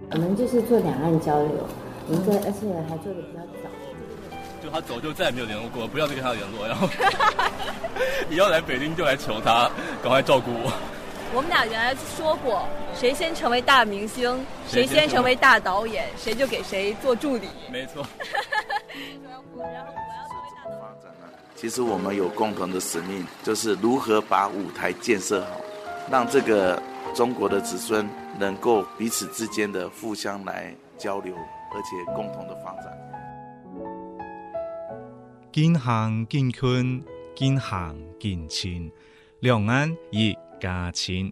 我们就是做两岸交流，而且还做的比较早。 就他走就再也没有联络过，不要再跟他联络，然后你要来北京就来求他，赶快照顾我。 我们俩原来说过，谁先成为大明星，谁先成为大导演，谁就给谁做助理。 没错。 其实我们有共同的使命，就是如何把舞台建设好，让这个中国的子孙能够彼此之间的互相来交流，而且共同的发展。 近乡近村，近乡近亲，两岸一家亲。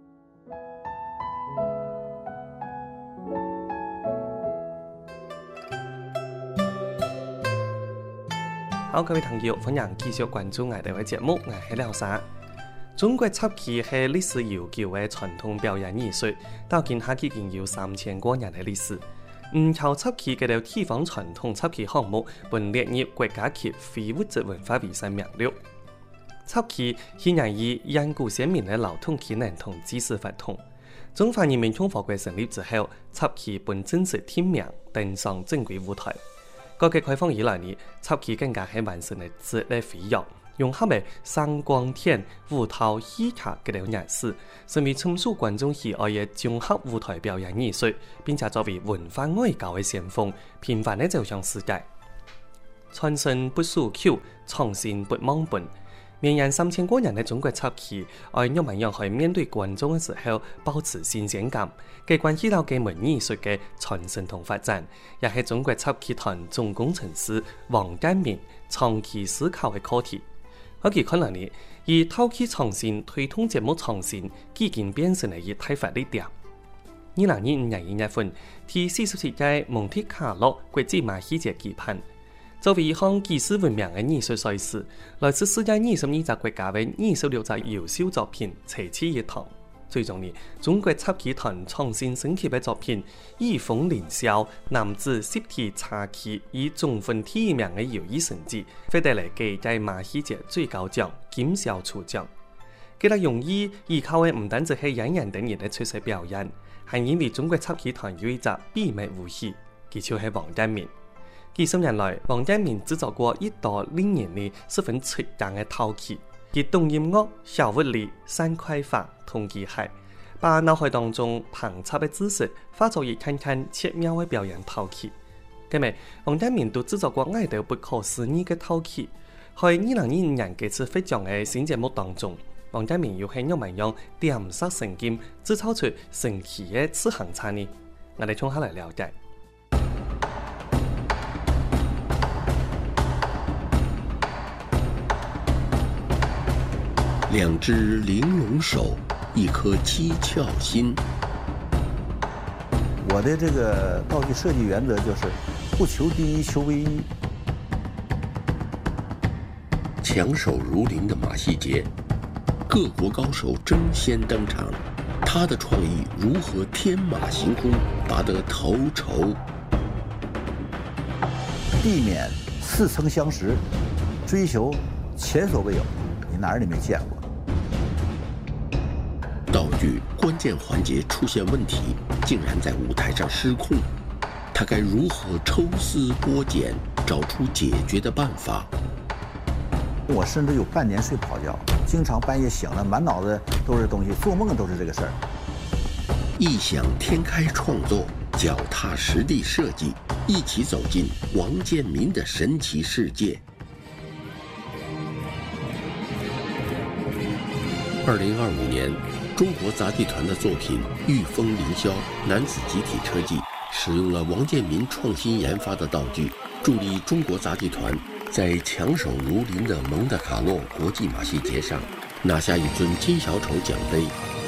好，各位朋友，歡迎繼續關注我哋嘅節目，我係廖生。中國插旗係歷史悠久嘅傳統表演藝術，到今下已經有3000多年嘅歷史。靠插旗嘅地方傳統插旗項目，本列入國家級非物質文化遺產名錄。插旗顯然以遠古先民嘅勞動技能同知識發通。中華人民共和國成立之後，插旗本正式天命登上正規舞台。改革開放以來呢，插旗更加係完成嘅質嘅飛躍，融合嘅聲光電、舞蹈、戲劇嘅樣式，成為深受觀眾喜愛嘅綜合舞台表演藝術，並且作為文化外交嘅先鋒，頻繁地走向世界。傳承不輸口，創新不忘本。綿延3000多年嘅中國插旗，要怎麼樣去面對觀眾嘅時候保持新鮮感，既關係到嘅門藝術嘅傳承同發展，也係中國插旗團總工程師王建民長期思考嘅課題。喺佢看來呢，以套旗創新推動節目創新，已經變成了一大發力點。2025年1月份，第47屆蒙特卡洛國際馬戲節舉辦。作為一項舉世聞名嘅藝術賽事，來自世界22個國家嘅26個優秀作品齊齊一堂。最終呢，中國插旗團創新升級嘅作品《義風凌霄》男子集體插旗以總分第1名嘅優異成績，獲得了這屆馬戲節最高獎金肖處獎。佢哋用意依靠嘅唔單止係演員等人嘅出色表演，係因為中國插旗團有一隻秘密武器，佢就係王建民。幾十年來，王建民製造過一道令人呢十分出格嘅套旗，以動音樂、小物理、三塊法同技巧，把腦海當中澎湃嘅知識化作一看看切妙嘅表演套旗。咁咪，王建民都製造過愛到不可思議嘅套旗。喺2025年這次獲獎嘅新節目當中，王建民又係怎麼樣點石成金製造出神奇嘅次行差呢？我哋從下嚟了解。 兩隻玲瓏手，一顆七竅心。 我的這個道具設計原則就是不求第一，求唯一。 強手如林的馬戲節，各國高手爭先登場，他的創意如何天馬行空，拔得頭籌。 地面似曾相識，追求前所未有，你哪兒你沒見過？ 道具關鍵環節出現問題，竟然在舞台上失控，他該如何抽絲剝繭，找出解決的辦法？ 我甚至有半年睡不好覺，經常半夜醒了，滿腦子都是東西，做夢都是這個事兒。 異想天開創作，腳踏實地設計，一起走進王建民的神奇世界。2025年，中國雜技團的作品《御風凌霄》男子集體車技，使用了王建民創新研發的道具，助力中國雜技團在強手如林的蒙特卡洛國際馬戲節上拿下一尊金小丑獎盃。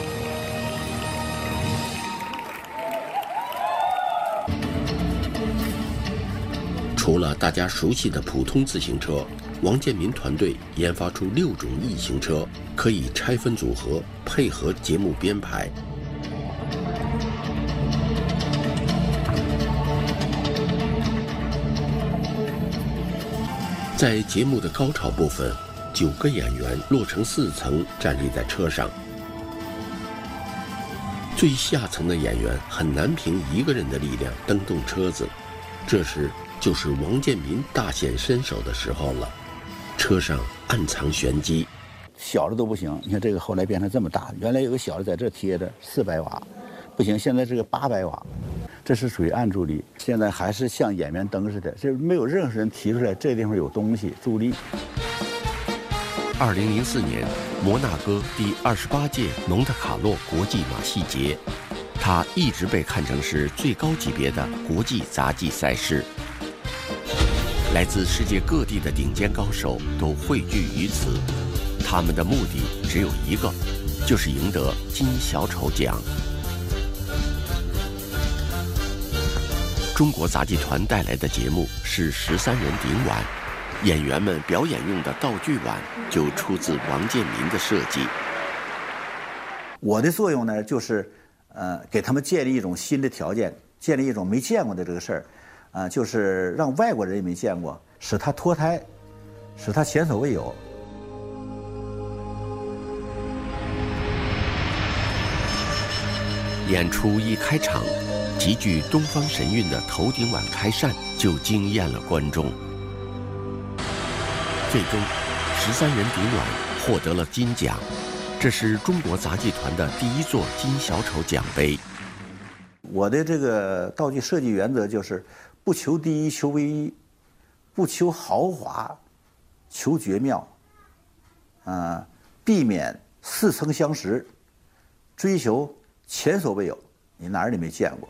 除了大家熟悉的普通自行車，王建民團隊研發出6種異形車，可以拆分組合，配合節目編排。在節目的高潮部分，9個演員落成4層站立在車上。 最下层的演员很难凭一个人的力量蹬动车子，这时就是王建民大显身手的时候了。车上暗藏玄机， 小的都不行。你看这个后来变成这么大，原来有个小的在这贴着400瓦，不行，现在这个800瓦，这是属于暗助力。现在还是像演员灯似的，这没有任何人提出来这地方有东西助力。 2004年，摩纳哥第28届蒙特卡洛国际马戏节，它一直被看成是最高级别的国际杂技赛事。来自世界各地的顶尖高手都汇聚于此，他们的目的只有一个，就是赢得金小丑奖。中国杂技团带来的节目是13人顶碗，演员们表演用的道具碗就出自王建民的设计。 我的作用呢，就是给他们建立一种新的条件，建立一种没见过的这个事儿，就是让外国人也没见过，使他脱胎，使他前所未有。 演出一开场，极具东方神韵的头顶碗开扇就惊艳了观众。最终13人顶碗获得了金奖，这是中国杂技团的第1座金小丑奖杯。 我的这个道具设计原则就是不求第一，求唯一，不求豪华，求绝妙，避免似曾相识，追求前所未有，你哪儿也没见过。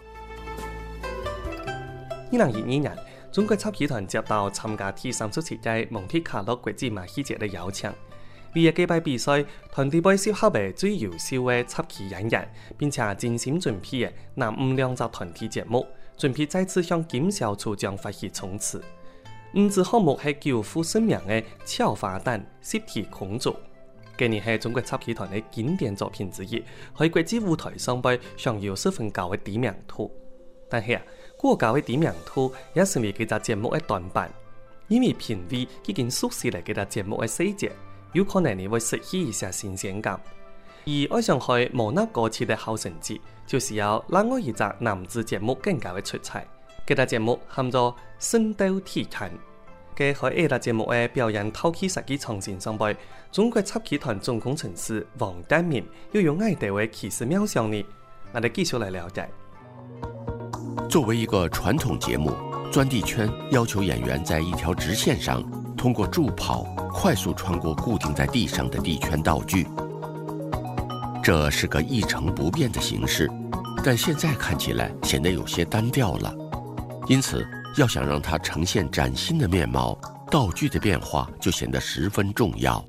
2022年，中国插戏团接到參加第37屆蒙特卡洛國際馬戲節的邀請。為了擊敗比賽，團隊被選出為最優秀的插戲演員，並且精心準備的南5兩集團體節目，準備再次向金小丑獎發起衝刺。5支項目係久負盛名的超花旦、實體空族。今年係中國插戲團的經典作品之一，喺國際舞台上被享有十分高的知名度。但係過高的知名度也成為佢隻節目的短板，因為評委已經熟悉了佢隻節目的細節，有可能你會失去一些新鮮感。而愛上去摩納哥設的好成績，就是要另外一隻男子節目更加的出彩。佢隻節目喊做《聖鬥體壇》。嘅喺呢隻節目嘅表演透氣實際創新上背，中國插戲團總工程師王丹民要用愛地為奇思妙想呢，我哋繼續來了解。 作為一個傳統節目，鑽地圈要求演員在一條直線上，通過助跑快速穿過固定在地上的地圈道具。這是個一成不變的形式，但現在看起來顯得有些單調了。因此，要想讓它呈現嶄新的面貌，道具的變化就顯得十分重要。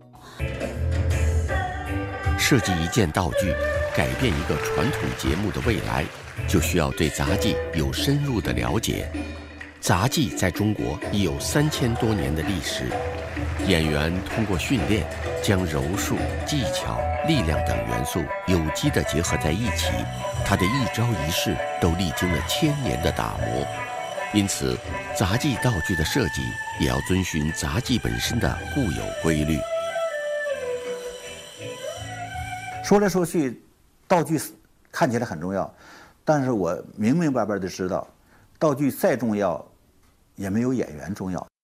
設計一件道具，改變一個傳統節目的未來，就需要對雜技有深入的了解。雜技在中國已有3000多年的歷史，演員通過訓練，將柔術、技巧、力量等元素有機地結合在一起，它的一招一式都歷經了1000年的打磨。因此，雜技道具的設計也要遵循雜技本身的固有規律。 說來說去，道具看起來很重要，但是我明明白白的知道，道具再重要，也沒有演員重要。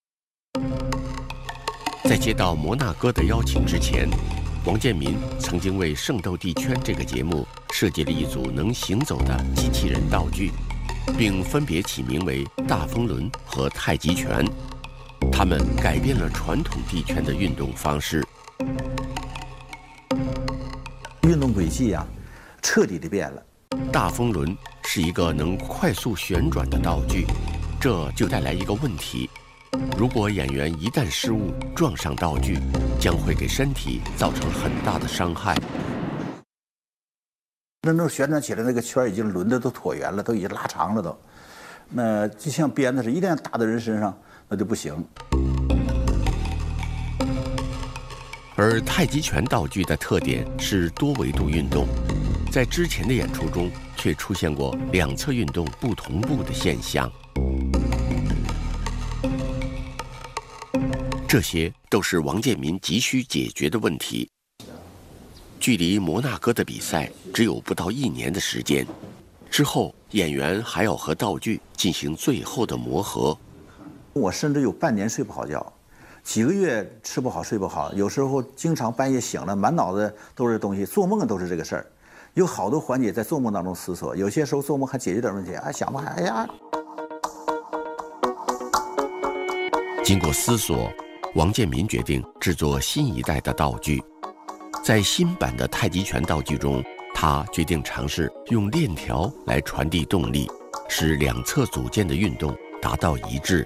在接到摩納哥的邀請之前，王建民曾經為《聖鬥地圈》這個節目設計了一組能行走的機器人道具，並分別起名為大風輪和太極拳。他們改變了傳統地圈的運動方式。 運動軌跡啊，徹底地變了。 大風輪是一個能快速旋轉的道具，這就帶來一個問題：如果演員一旦失誤撞上道具，將會給身體造成很大的傷害。 那旋轉起來，那個圈已經輪的都橢圓了，都已經拉長了都。那就像鞭子似的，一旦打到人身上，那就不行。 而太極拳道具的特點是多維度運動，在之前的演出中卻出現過兩側運動不同步的現象。這些都是王建民急需解決的問題。 距离摩纳哥的比赛只有不到1年的时间，之后演员还要和道具进行最后的磨合。 我甚至有半年睡不好觉，几个月吃不好睡不好，有时候经常半夜醒了，满脑子都是东西，做梦都是这个事儿。有好多环节在做梦当中思索，有些时候做梦还解决点问题，想吧，哎呀。 经过思索，王建民决定制作新一代的道具。在新版的太极拳道具中，他决定尝试用链条来传递动力，使两侧组件的运动达到一致。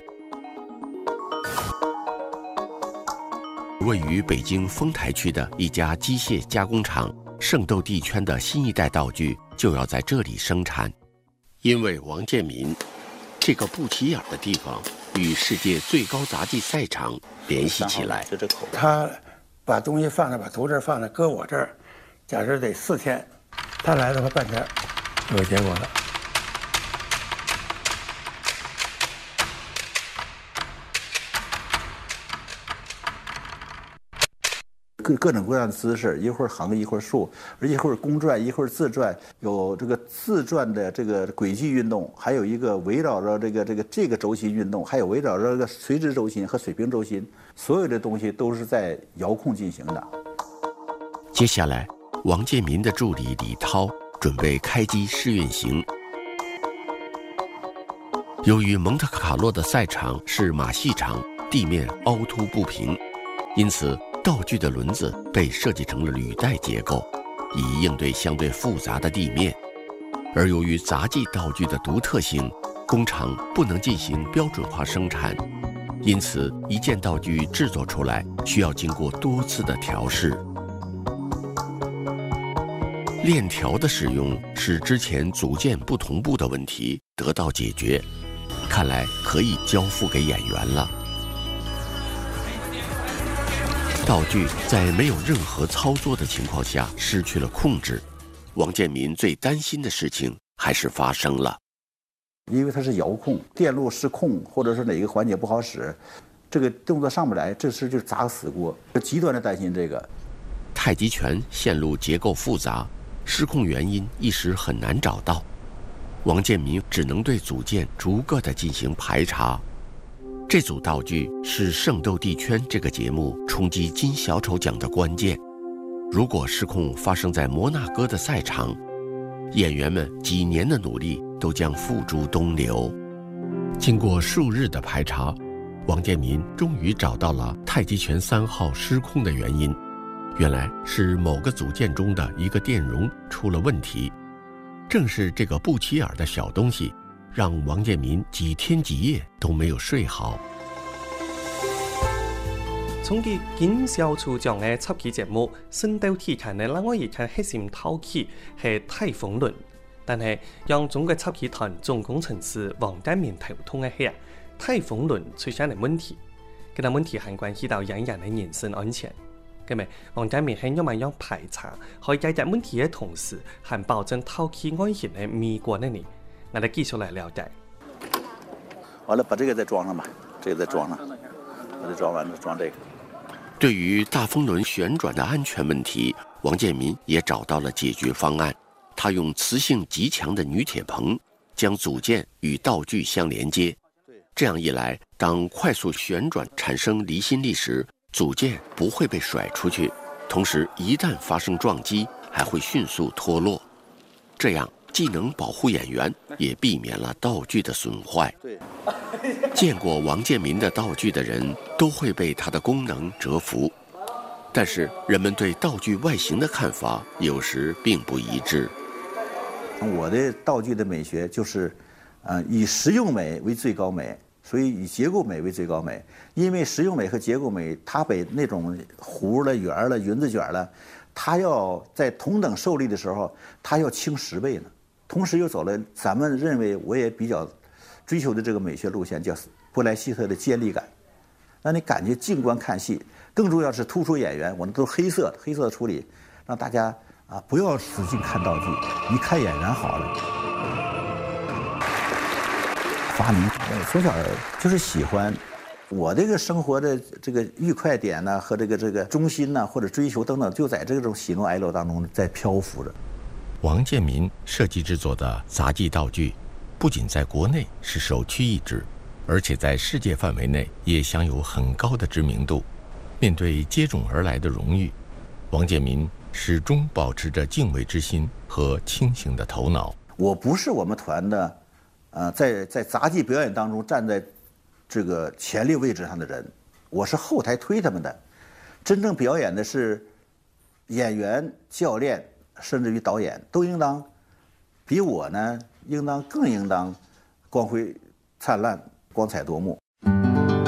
位于北京丰台区的一家机械加工厂圣斗地圈的新一代道具就要在这里生产，因为王建民这个不起眼的地方与世界最高杂技赛场联系起来。 他把东西放那，把图纸放那，搁我这儿，假设得4天，他来的话半天，有结果了。 各种各样的姿势，一会儿横一会儿竖，一会儿公转一会儿自转，有这个自转的这个轨迹运动，还有一个围绕着这个轴心运动，还有围绕着这个垂直轴心和水平轴心，所有的东西都是在遥控进行的。 接下来，王建民的助理李涛准备开机试运行。由于蒙特卡洛的赛场是马戏场，地面凹凸不平，因此道具的轮子被设计成了履带结构，以应对相对复杂的地面。而由于杂技道具的独特性，工厂不能进行标准化生产，因此一件道具制作出来需要经过多次的调试。链条的使用使之前组件不同步的问题得到解决，看来可以交付给演员了。道具在没有任何操作的情况下失去了控制，王建民最担心的事情还是发生了。 因为它是遥控，电路失控，或者是哪个环节不好使，这个动作上不来，这事就砸个死锅，极端的担心这个。 太极拳线路结构复杂，失控原因一时很难找到，王建民只能对组件逐个的进行排查。这组道具是《圣斗地圈》这个节目冲击金小丑奖的关键。如果失控发生在摩纳哥的赛场，演员们几年的努力都将付诸东流。经过数日的排查，王建民终于找到了太极拳3号失控的原因，原来是某个组件中的一个电容出了问题。正是这个不起眼的小东西，让王建民几天几夜都没有睡好。 從佢金小丑獎嘅輯期節目《聖鬥地圈》呢，讓我而家核心討起係泰豐輪，但係讓中國輯期團總工程師王建民頭痛嘅係泰豐輪出現嘅問題，佢個問題係關係到演員嘅人身安全。咁咪王建民係因為要排查可以解決問題嘅同時，還保證討起安全嘅美觀嘅呢，我哋繼續來了解。 完了，把這個再裝上吧，這個再裝上，把這裝完了裝這個。 對於大風輪旋轉的安全問題，王建民也找到了解決方案。他用磁性極強的鋁鐵棚將組件與道具相連接，這樣一來，當快速旋轉產生離心力時，組件不會被甩出去，同時一旦發生撞擊，還會迅速脫落。這樣既能保護演員，也避免了道具的損壞。見過王建民的道具的人都會被他的功能折服，但是人們對道具外形的看法有時並不一致。 我的道具的美學就是以實用美為最高美，所以以結構美為最高美。因為實用美和結構美，它比那種弧了、圓了、雲字卷了，它要在同等受力的時候，它要輕10倍呢。同時又走了咱們認為我也比較追求的這個美學路線，叫布萊希特的尖利感，讓你感覺靜觀看戲。更重要是突出演員，我們都是黑色的處理，讓大家不要使勁看道具，你看演員好了。發明從小就是喜歡， 我这个生活的这个愉快点呢，和这个中心呢，或者追求等等，就在这种喜怒哀乐当中在漂浮着。 王建民设计制作的杂技道具，不仅在国内是首屈一指，而且在世界范围内也享有很高的知名度。面对接踵而来的荣誉，王建民始终保持着敬畏之心和清醒的头脑。 我不是我们团的，在杂技表演当中站在这个前列位置上的人，我是后台推他们的。真正表演的是演员、教练，甚至于导演，都应当比我呢，更应当光辉灿烂、光彩夺目。